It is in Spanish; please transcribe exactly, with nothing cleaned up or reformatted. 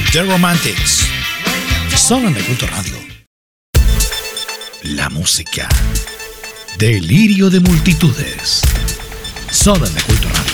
The Romantics. Solo en Culto Radio. La música. Delirio de multitudes. Solo en Culto Radio.